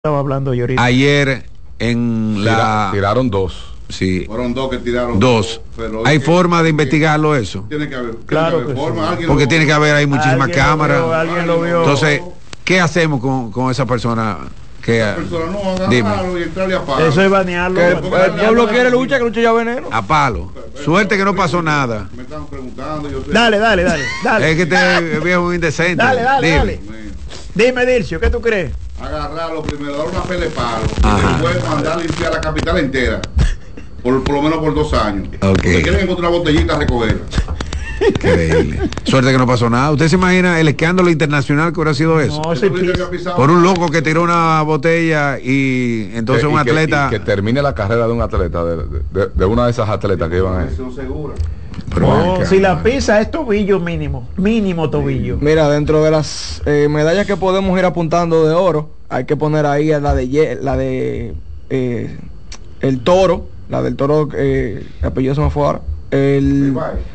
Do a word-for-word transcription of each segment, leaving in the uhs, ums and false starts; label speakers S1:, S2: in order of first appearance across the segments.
S1: Estaba hablando yo ahorita.
S2: Ayer en la...
S3: Tira, tiraron dos.
S2: Sí.
S4: Fueron dos que tiraron.
S2: Dos.
S4: Pero
S2: ¿Hay
S4: que,
S2: forma de
S4: que,
S2: investigarlo eso?
S4: Tiene que haber.
S1: Claro
S4: tiene que haber
S1: que
S4: forma.
S1: sí.
S2: Porque tiene que haber ahí muchísimas
S1: Alguien
S2: cámaras.
S1: Lo vio, alguien lo vio.
S2: Entonces, ¿qué hacemos con, con esa persona? Que,
S4: Esa persona no agarrarlo y entrarle a palo.
S1: Eso es banearlo.
S4: Que
S1: El,
S4: el
S1: el pueblo quiere lucha, que lucha ya veneno.
S2: a palo. Suerte que no pasó nada.
S4: Me están preguntando. Yo sé.
S1: Dale, dale, dale. dale.
S2: Es que este viejo es indecente.
S1: Dale, dale,
S2: Dime.
S1: dale. Dime, Dircio, ¿qué tú crees?
S4: Agarrarlo primero, dar una pele de palo.
S2: Ajá.
S4: Y después mandar a limpiar la capital entera. Por, por lo menos por dos años.
S2: Ok.
S4: Porque quieren encontrar una botellita a recogerla.
S2: Increíble. Suerte que no pasó nada. ¿Usted se imagina el escándalo internacional que hubiera sido eso?
S1: No,
S4: Ese
S1: se
S4: fue el que
S1: pisa.
S4: había pisado.
S2: Por un loco que tiró una botella y entonces
S3: Que-
S2: un
S3: y que-
S2: atleta...
S3: y que termine la carrera de un atleta, de, de- de una de esas atletas que iban ahí.
S4: Eso segura.
S2: Pero
S1: No,
S2: ven acá,
S1: si la
S2: man.
S1: pisa es tobillo mínimo. Mínimo tobillo.
S5: Mira, dentro de las eh, medallas que podemos ir apuntando de oro, hay que poner ahí la de ye- la de eh, el toro, la del toro, eh, el apellido se me fue ahora. El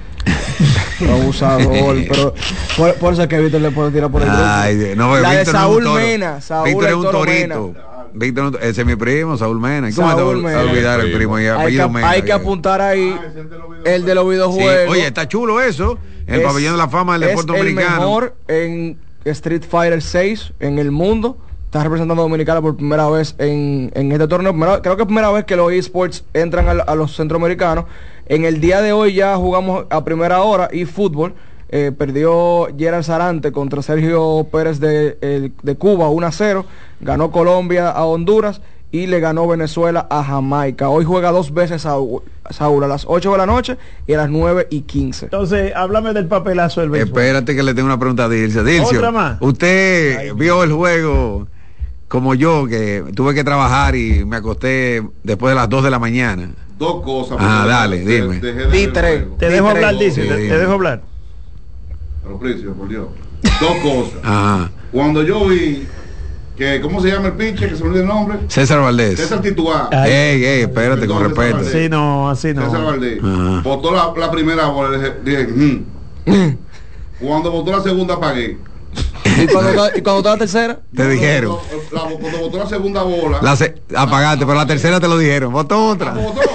S5: abusador, pero por, por eso es que Víctor le puede tirar por el grupo.
S2: Ay, de- no,
S5: La de
S2: Víctor no es un
S5: Saúl
S2: toro.
S5: Mena, Saúl
S2: Víctor es
S5: el
S2: un
S5: Toro
S2: torito. Víctor, no- ese es mi primo, Saúl Mena. ¿Y ¿Cómo
S5: Saúl
S2: te vas a
S5: Mena.
S2: olvidar el primo y
S5: Hay que,
S2: apellido Mena?
S5: hay que apuntar ahí
S4: Ah, ese es el de los videojuegos.
S5: el de los
S2: Sí,
S5: videojuegos.
S2: oye, está chulo eso. El
S5: Es-
S2: pabellón de la fama del deporte
S5: es
S2: dominicano.
S5: el mejor en Street Fighter seis en el mundo. Está representando a Dominicana por primera vez en, en este torneo. Primera- creo que es primera vez que los eSports entran a, a los centroamericanos. En el día de hoy ya jugamos a primera hora y fútbol. Eh, perdió Gerard Sarante contra Sergio Pérez de, eh, de Cuba uno a cero. Ganó Colombia a Honduras y le ganó Venezuela a Jamaica. Hoy juega dos veces Saúl, Saúl a las ocho de la noche y a las nueve y quince.
S1: Entonces, háblame del papelazo del béisbol.
S2: Espérate que le tengo una pregunta a Dilcio. Dilcio,
S1: ¿Otra más?
S2: usted
S1: Ay,
S2: vio el juego como yo, que tuve que trabajar y me acosté después de las dos de la mañana.
S4: Dos cosas.
S2: Ah,
S4: porque
S2: dale,
S4: de-
S2: dime.
S4: dejé de
S5: Di
S4: ver
S5: tres.
S4: el juego.
S1: Te dejo
S5: Sí,
S1: hablar,
S5: tres.
S1: dice.
S2: Sí,
S1: te,
S2: dime.
S1: te dejo hablar.
S4: Pero Príncipe, por Dios. Dos cosas.
S2: Ajá.
S4: Cuando yo vi que, ¿cómo se llama el pinche? Que se me olvidó el nombre.
S2: César Valdés.
S4: César Tituá.
S1: Ay.
S2: Ey, ey, espérate, con
S4: Perdón, César
S2: respeto.
S4: Valdés.
S1: Sí, no, así
S4: César
S1: no.
S4: Valdés.
S2: Ajá.
S4: Votó la, la primera bola. Dije, dije, "Mm". Cuando votó la segunda, apagué.
S5: ¿Y cuando, está- y cuando está la tercera?
S2: Te dijeron.
S4: Cuando, la- cuando votó la segunda bola.
S2: La se- apagaste, pero la tercera te lo dijeron. Votó otra.
S4: ¿Cómo votó?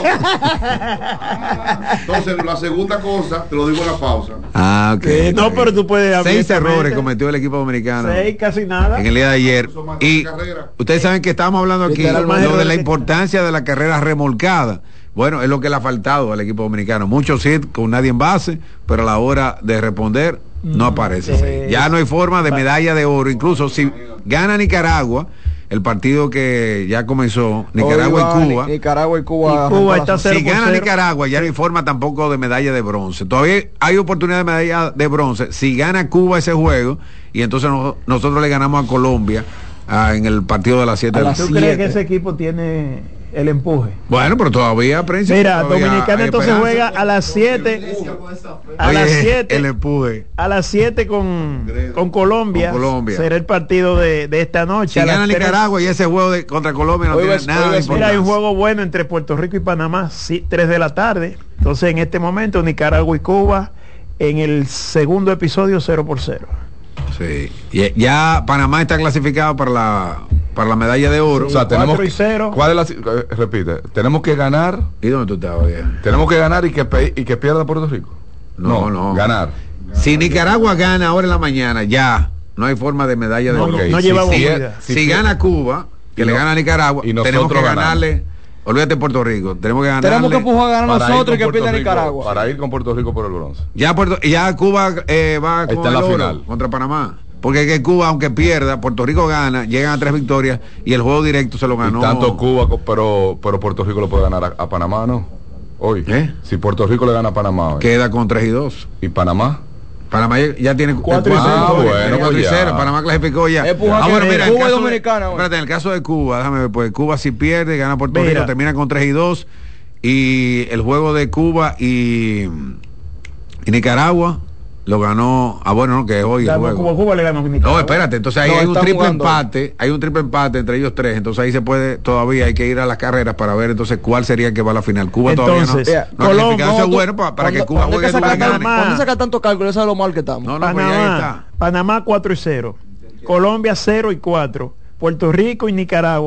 S4: Ah, entonces, la segunda cosa, te lo digo en la pausa.
S2: Ah, ok.
S1: Sí, no, pero tú puedes
S2: Seis
S1: abiertamente.
S2: errores cometió el equipo dominicano
S1: Seis, casi nada.
S2: en el día de ayer.
S4: Eso más
S2: Y
S4: que carrera.
S2: ustedes saben que estábamos hablando aquí
S5: Literalmente.
S2: lo de la importancia de la carrera remolcada. Bueno, es lo que le ha faltado al equipo dominicano. Muchos hits con nadie en base, pero a la hora de responder no aparece.
S1: sí.
S2: Ya no hay forma de medalla de oro. Incluso si gana Nicaragua, el partido que ya comenzó, Nicaragua
S5: Hoy va
S2: y Cuba.
S5: Ni- Nicaragua y Cuba.
S1: Y Cuba
S5: arrancó
S1: está
S5: las-
S1: cero
S2: Si
S1: por
S2: gana
S1: cero.
S2: Nicaragua, ya no hay forma tampoco de medalla de bronce. Todavía hay oportunidad de medalla de bronce. Si gana Cuba ese juego, y entonces no- nosotros le ganamos a Colombia ah, en el partido de las siete
S5: A
S2: de la
S5: las
S1: ¿Tú
S2: tarde.
S1: crees
S5: siete.
S1: que ese equipo tiene el empuje?
S2: Bueno, pero todavía, Príncipe,
S1: Mira,
S2: todavía
S1: Dominicana
S2: hay
S1: entonces
S2: esperanza.
S1: juega a las siete. A
S2: Oye,
S1: las siete.
S2: el empuje.
S1: A las siete con, con Colombia.
S2: Con Colombia.
S1: Será el partido de, de esta noche.
S2: Si
S1: A las
S2: gana
S1: tres-
S2: Nicaragua y ese juego de, contra Colombia no
S5: Hoy
S2: tiene
S5: ves-
S2: nada
S5: hoy
S2: de
S5: ves-
S1: Mira, hay un
S2: importancia.
S1: juego bueno entre Puerto Rico y Panamá, sí, tres de la tarde. Entonces, en este momento, Nicaragua y Cuba, en el segundo episodio, cero por cero.
S2: Sí. Y ya Panamá está clasificado para la para la medalla de oro.
S3: O sea, tenemos
S1: cuatro y cero.
S3: ¿Cuál es la si- eh, repite, tenemos que ganar,
S2: ¿Y dónde tú estabas, viejo?
S3: tenemos que ganar y que pe- y que pierda Puerto Rico.
S2: No, no.
S3: Ganar.
S2: Si Nicaragua gana ahora en la mañana, ya no hay forma de medalla de
S1: No,
S2: oro.
S1: no llevamos
S3: si,
S1: vida.
S2: Si,
S3: si
S2: gana Cuba, que
S3: y
S2: le
S3: no-
S2: gana a Nicaragua,
S3: y
S2: tenemos
S3: nosotros
S2: que
S3: ganamos.
S2: ganarle. Olvídate Puerto Rico, tenemos que ganarle.
S5: Tenemos que empujar a ganar
S3: para ir
S5: nosotros y
S3: con
S5: que
S3: Puerto
S5: pierda
S3: Rico-
S5: Nicaragua.
S3: Para ir con Puerto Rico por el bronce.
S2: Ya Puerto, ya Cuba eh, va con
S3: Está en
S2: el
S3: la
S2: oro
S3: final.
S2: contra Panamá. Porque es que Cuba, aunque pierda, Puerto Rico gana, llegan a tres victorias y el juego directo se lo ganó.
S3: Y tanto Cuba, co- pero pero Puerto Rico lo puede ganar a, a Panamá, ¿no? Hoy.
S2: ¿Eh?
S3: Si Puerto Rico le gana a Panamá hoy.
S2: Queda con tres y dos.
S3: ¿Y Panamá?
S2: Panamá ya, ya tiene
S1: Cuatro y
S2: cuatro
S1: cero.
S2: victorias,
S3: Ah, bueno,
S2: tiene cuatro
S3: pues
S2: y
S3: ya.
S2: cero. Panamá clasificó ya.
S5: Es puja
S2: Ah,
S5: que
S2: bueno,
S5: de
S2: mira, en
S5: Cuba y
S2: caso de-
S5: Dominicana, bueno.
S2: espérate, en el caso de Cuba, déjame ver, pues Cuba si pierde, gana Puerto
S1: Mira.
S2: Rico, termina con tres y dos. Y el juego de Cuba y, y Nicaragua lo ganó. Ah, bueno, no, que es hoy el
S1: Cuba,
S2: juego.
S1: Cuba, Cuba le ganó a Nicaragua.
S2: No, espérate, entonces ahí
S5: No,
S2: hay un
S5: están
S2: triple
S5: jugando.
S2: empate, hay un triple empate entre ellos tres, entonces ahí se puede, todavía hay que ir a las carreras para ver entonces cuál sería el que va a la final. Cuba
S1: Entonces,
S2: todavía no, no ha
S1: Colombia,
S2: clasificado, eso es
S5: tú-
S2: bueno pa- para que
S5: cuando-
S2: Cuba
S5: cuando
S2: juegue
S5: hay que
S2: Cuba
S5: sacar
S2: gane.
S5: tanto- Cuando saca tanto cálculo, eso es lo mal que estamos.
S2: No, no, pues ya ahí
S1: Panamá,
S2: está.
S1: Panamá cuatro y cero. Colombia cero y cuatro. Puerto Rico y Nicaragua